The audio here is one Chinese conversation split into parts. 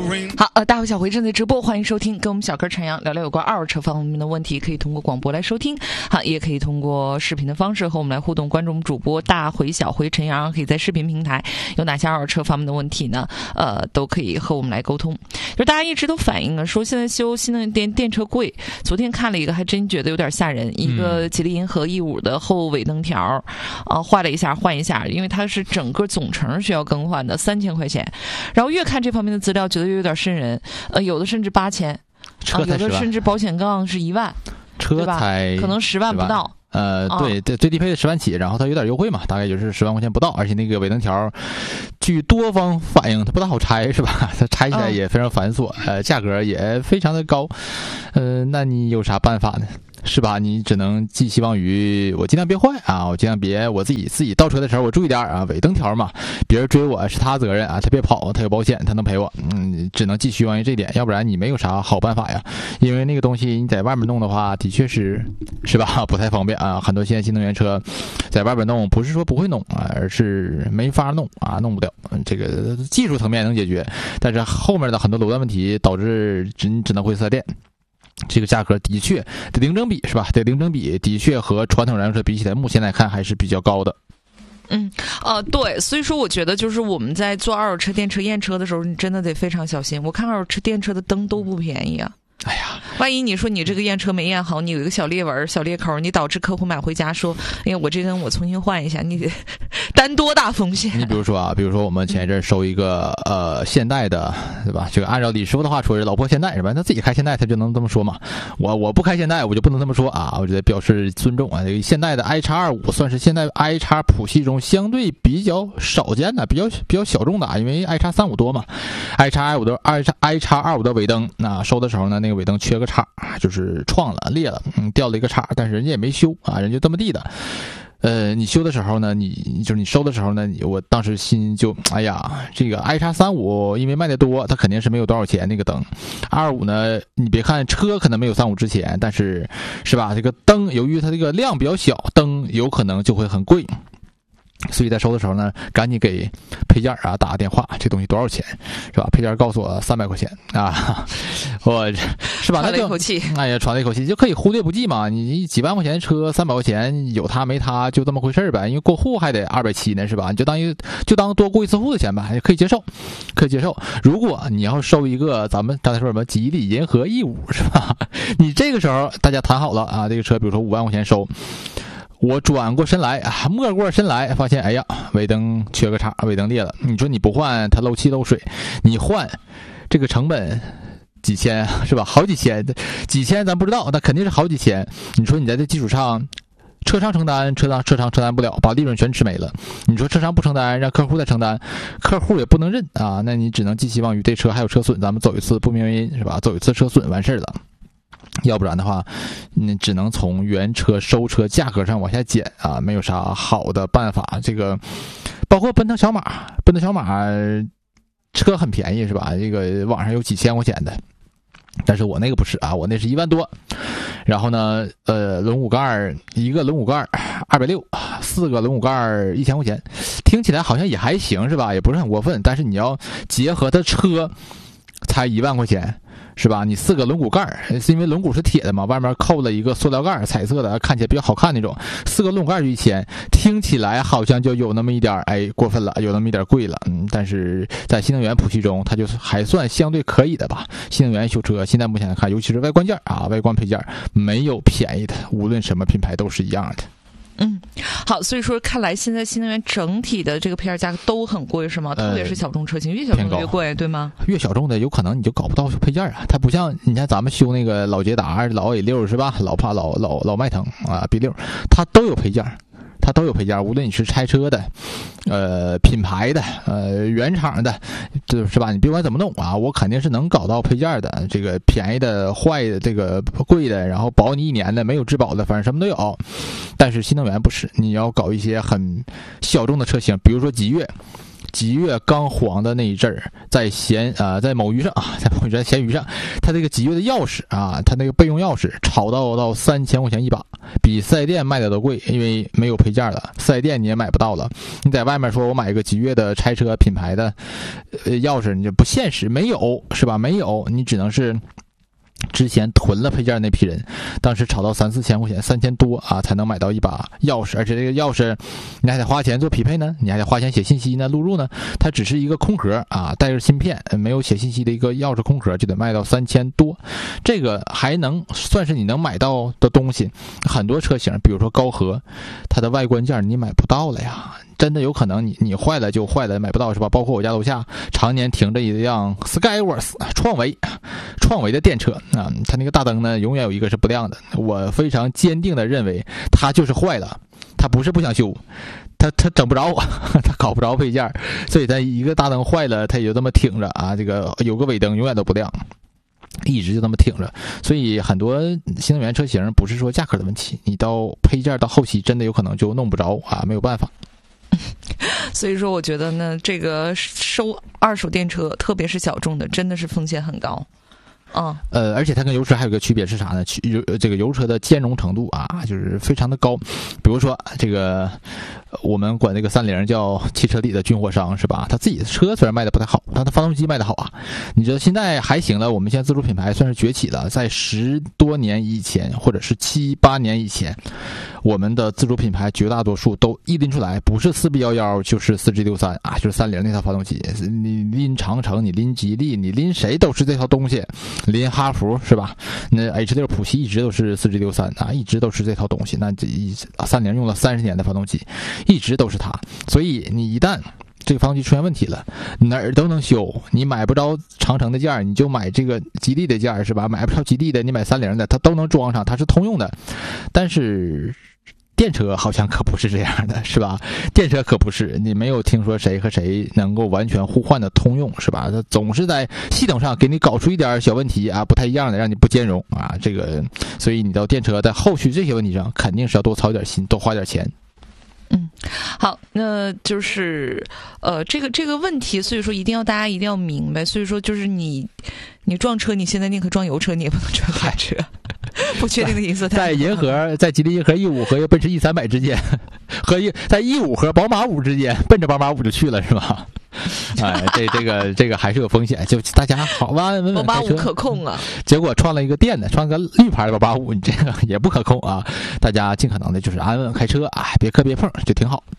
好，大回小回正在直播，欢迎收听，跟我们小哥陈阳聊聊有关二手车方面的问题，可以通过广播来收听，好，也可以通过视频的方式和我们来互动。关注我们主播大回小回陈阳，可以在视频平台有哪些二手车方面的问题呢？都可以和我们来沟通。就是大家一直都反映了说现在修新能源电车贵，昨天看了一个还真觉得有点吓人，一个吉利银河E5的后尾灯条，换了一下换一下，因为它是整个总成需要更换的，3000块钱。然后越看这方面的资料，觉得越有点瘆人。有的甚至8000， 车才10万， 有的甚至保险杠是1万， 车才可能10万不到。 对，最低配的10万起，然后它有点优惠嘛，大概就是10万块钱不到，而且那个尾灯条，据多方反映，它不大好拆，是吧？它拆起来也非常繁琐，价格也非常的高，那你有啥办法呢？是吧？你只能寄希望于我尽量别坏啊，我尽量别我自己倒车的时候我注意点啊，尾灯条嘛，别人追我是他责任啊，他别跑，他有保险，他能赔我，只能寄希望于这点，要不然你没有啥好办法呀。因为那个东西你在外面弄的话，的确是吧，不太方便啊。很多现在新能源车在外边弄，不是说不会弄啊，而是没法弄啊，弄不了。这个技术层面能解决，但是后面的很多垄断问题导致你只能回4S店。这个价格的确得零整比是吧？得零整比，的确和传统燃油车比起来，目前来看还是比较高的。 对，所以说我觉得就是我们在做二手车、电车验车的时候，你真的得非常小心。我看二手车、电车的灯都不便宜啊。 哎呀， 万一你说你这个验车没验好，你有一个小裂纹、小裂口，你导致客户买回家说：“哎呀，我这灯我重新换一下。”你得担多大风险？ 你比如说我们前一阵收一个现代的，对吧？这个按照李师傅的话说是老婆现代是吧？他自己开现代，他就能这么说嘛。我不开现代，我就不能这么说啊！我觉得表示尊重啊。这个现代的 iX25 算是现在 iX 谱系中相对比较少见的、比较小众的啊，因为 iX35 多嘛。iX25 的尾灯，那收的时候呢，那个尾灯缺个叉，就是撞了裂了，掉了一个叉，但是人家也没修啊，人就这么地的。你修的时候呢，你收的时候呢，我当时心就哎呀，这个 iX35 因为卖的多，它肯定是没有多少钱那个灯。25呢，你别看车可能没有35值钱，但是吧，这个灯由于它这个量比较小，灯有可能就会很贵。所以在收的时候呢，赶紧给配件啊打个电话，这东西多少钱，是吧？配件告诉我300块钱啊，我是吧？ 喘了一口气， 哎呀，喘了一口气就可以忽略不计嘛。你几万块钱的车，300块钱有它没它就这么回事呗。因为过户还得270呢，是吧？你就当多过一次户的钱吧，也可以接受，可以接受。如果你要收一个咱们刚才说什么吉利银河E5是吧？你这个时候大家谈好了啊，这个车比如说5万块钱收。我转过身来啊，没过身来，发现哎呀，尾灯缺个叉，尾灯裂了。你说你不换，它漏气漏水，你换，这个成本几千是吧？好几千，几千咱不知道，但肯定是好几千。你说你在这基础上，车商承担，车商承担不了，把利润全吃没了。你说车商不承担，让客户再承担，客户也不能认啊。那你只能寄希望于这车还有车损，咱们走一次不明原因是吧？走一次车损完事了。要不然的话，你只能从原车收车价格上往下减啊，没有啥好的办法。这个包括奔腾小马车很便宜是吧？这个网上有几千块钱的，但是我那个不是啊，我那是1万多。然后呢，轮毂盖一个轮毂盖260，4个轮毂盖1000块钱，听起来好像也还行是吧？也不是很过分，但是你要结合它车才1万块钱。是吧？你4个轮毂盖，是因为轮毂是铁的嘛，外面扣了一个塑料盖，彩色的，看起来比较好看那种。4个轮毂盖就1000，听起来好像就有那么一点过分了，有那么一点贵了。但是在新能源谱系中，它就还算相对可以的吧。新能源修车现在目前来看，尤其是外观件啊，外观配件没有便宜的，无论什么品牌都是一样的。 好，所以说看来现在新能源整体的这个配件价格都很贵是吗？特别是小众车型，越小众越贵，对吗？ 越小众的有可能你就搞不到配件啊，它不像你看咱们修那个老捷达、老 A6 是吧？老迈腾啊 B6， 它都有配件。无论你是拆车的，品牌的，原厂的，是吧？你别管怎么弄啊，我肯定是能搞到配件的。这个便宜的、坏的、这个贵的，然后保你1年的，没有质保的，反正什么都有。但是新能源不是，你要搞一些很小众的车型，比如说极越极越刚黄的那一阵儿，在某鱼上啊，在某鱼在闲鱼上，它这个极越的钥匙啊，它那个备用钥匙炒到3000块钱一把，比4S店卖的都贵，因为没有配件了，4S店你也买不到了。你在外面说我买一个极越的拆车品牌的钥匙，你就不现实，没有是吧？没有，你只能是之前囤了配件那批人，当时炒到3-4千块钱，3000多啊，才能买到一把钥匙，而且这个钥匙你还得花钱做匹配呢，你还得花钱写信息呢，录入呢，它只是一个空盒啊，带着芯片，没有写信息的一个钥匙空盒，就得卖到3000多，这个还能算是你能买到的东西。很多车型，比如说高和，它的外观件你买不到了呀。真的有可能你坏了就坏了，买不到是吧？包括我家楼下常年停着一辆 Skyworth 创维的电车啊，它那个大灯呢永远有一个是不亮的。我非常坚定的认为它就是坏了，它不是不想修，它整不着，它搞不着配件，所以它一个大灯坏了，它也就这么挺着啊。这个有个尾灯永远都不亮。一直就这么挺着，所以很多新能源车型不是说价格的问题，你到配件到后期真的有可能就弄不着啊，没有办法。 所以说我觉得呢，这个收二手电车特别是小众的真的是风险很高。 而且它跟油车还有个区别是啥呢？这个油车的兼容程度啊，就是非常的高。比如说这个，我们管这个30叫汽车里的军火商是吧？他自己的车虽然卖的不太好，但他发动机卖的好啊。你知道现在还行了，我们现在自主品牌算是崛起了。在10多年以前，或者是7、8年以前，我们的自主品牌绝大多数都一拎出来，不是4B11就是 4G63啊，就是30那套发动机。你拎长城，你拎吉利，你拎谁都是这套东西。拎哈弗是吧？那 H6 普系一直都是 4G63啊，一直都是这套东西。那30用了30年的发动机，一直都是它。所以你一旦这个发动机出现问题了，哪儿都能修。你买不着长城的件，你就买这个吉利的件是吧？买不着吉利的，你买30的，它都能装上，它是通用的。但是电车好像可不是这样的，是吧？电车可不是，你没有听说谁和谁能够完全互换的通用，是吧？它总是在系统上给你搞出一点小问题啊，不太一样的，让你不兼容啊。这个，所以你到电车在后续这些问题上，肯定是要多操一点心，多花点钱。 好，那就是这个问题，所以说大家一定要明白。所以说就是你撞车，你现在宁可撞油车，你也不能撞卡车。不确定的因素在银河，在吉利银河 E5 和奔驰 E300 之间，在 E5 和宝马5之间，奔着宝马5就去了是吧？哎，这个还是有风险，就大家好吧，稳稳宝马5可控啊， 结果创了一个电的，创个绿牌的宝马5，你这个也不可控啊！大家尽可能的就是安稳开车啊，别磕别碰就挺好。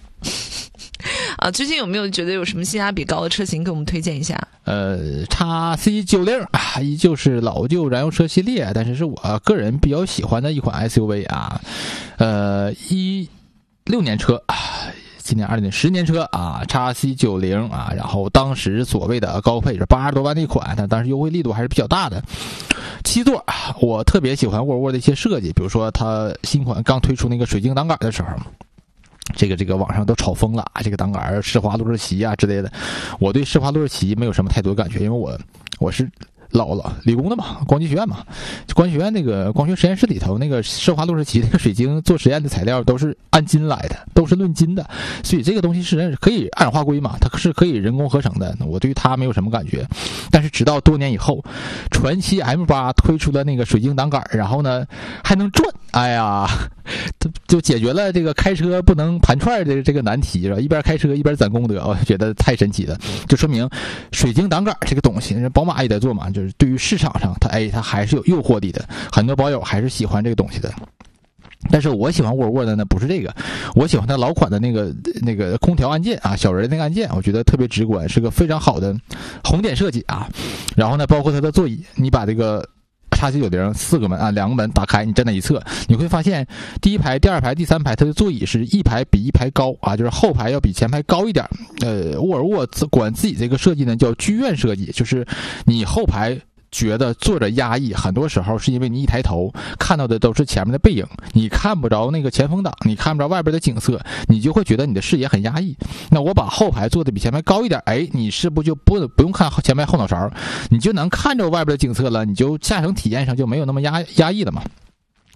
最近有没有觉得有什么性价比高的车型给我们推荐一下 ？XC90啊，依旧是老旧燃油车系列，但是我个人比较喜欢的一款 SUV 啊。16年车啊，今年10年车啊 ，XC90啊，然后当时所谓的高配是80多万那款，但当时优惠力度还是比较大的。7座，我特别喜欢沃尔沃的一些设计，比如说它新款刚推出那个水晶挡杆的时候。这个网上都炒疯了啊！这个挡杆施华路士奇啊之类的，我对施华路士奇没有什么太多感觉，因为我是老理工的嘛，光机学院嘛，光机学院那个光学实验室里头那个施华路士奇那个水晶做实验的材料都是按斤来的，都是论斤的，所以这个东西是可以按化规嘛，它是可以人工合成的，我对它没有什么感觉。但是直到多年以后，传祺 M8 推出了那个水晶挡杆，然后呢还能转，哎呀，就解决了这个开车不能盘串的这个难题，是吧？一边开车一边攒功德，我觉得太神奇了，就说明水晶挡杆这个东西，宝马也在做嘛，就是对于市场上它还是有诱惑力的，很多保友还是喜欢这个东西的。但是我喜欢沃尔沃的呢不是这个，我喜欢它老款的那个空调按键啊，小人的那个按键，我觉得特别直观，是个非常好的红点设计啊。然后呢，包括它的座椅，你把这个XC90 4个门啊，2个门打开，你站在一侧，你会发现第一排、第二排、第三排，它的座椅是一排比一排高啊，就是后排要比前排高一点。沃尔沃管自己这个设计呢叫剧院设计，就是你后排觉得坐着压抑，很多时候是因为你一抬头看到的都是前面的背影，你看不着那个前风挡，你看不着外边的景色，你就会觉得你的视野很压抑。那我把后排坐的比前排高一点，你是不是就不用看前排后脑勺，你就能看着外边的景色了，你就驾乘体验上就没有那么压抑了嘛。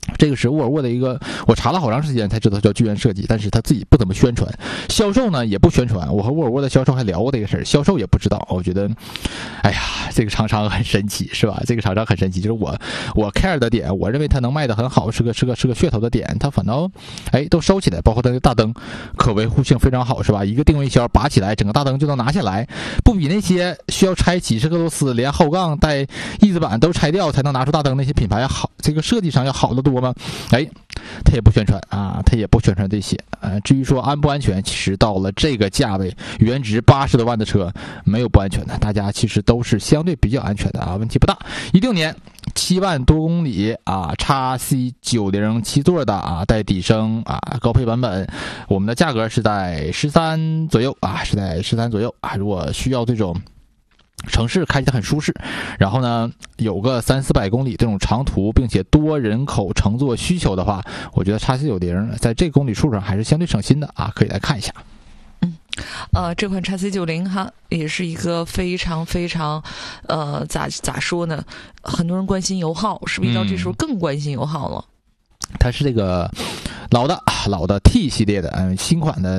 这个是沃尔沃的一个，我查了好长时间才知道叫巨源设计，但是他自己不怎么宣传，销售呢也不宣传。我和沃尔沃的销售还聊过这个事儿，销售也不知道。我觉得，哎呀，这个厂商很神奇，是吧？这个厂商很神奇，就是我 care 的点，我认为它能卖得很好，是个噱头的点，它反倒都收起来。包括它的大灯，可维护性非常好，是吧？一个定位销拔起来，整个大灯就能拿下来，不比那些需要拆几十个螺丝，连后杠带翼子板都拆掉才能拿出大灯那些品牌好，这个设计上要好得多吗？他也不宣传啊，他也不宣传这些。至于说安不安全，其实到了这个价位，原值80多万的车，没有不安全的，大家其实都是相对比较安全的啊，问题不大。16年7万多公里啊，XC90 7座的啊，带底升啊，高配版本，我们的价格是在13左右啊，如果需要这种城市开起来很舒适，然后呢有个300-400公里这种长途，并且多人口乘坐需求的话，我觉得 XC90 在这个公里数上还是相对省心的啊，可以来看一下。 这款 XC90 哈也是一个非常非常咋说呢？很多人关心油耗，是不是到这时候更关心油耗了？ 它是这个老的 T 系列的，新款的